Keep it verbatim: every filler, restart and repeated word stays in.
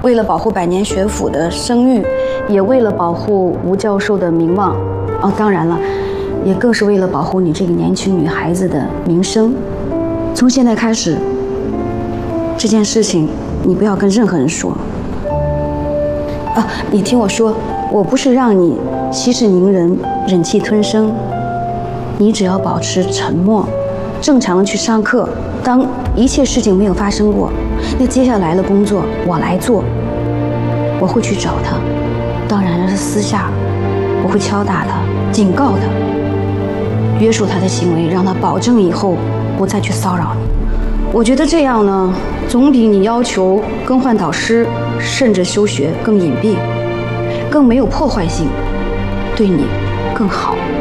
为了保护百年学府的声誉，也为了保护吴教授的名望，哦，当然了，也更是为了保护你这个年轻女孩子的名声。从现在开始，这件事情你不要跟任何人说。啊，你听我说，我不是让你息事宁人、忍气吞声，你只要保持沉默，正常的去上课。当一切事情没有发生过，那接下来的工作我来做。我会去找他，当然是私下，我会敲打他，警告他，约束他的行为，让他保证以后不再去骚扰你。我觉得这样呢，总比你要求更换导师甚至休学更隐蔽，更没有破坏性，对你更好。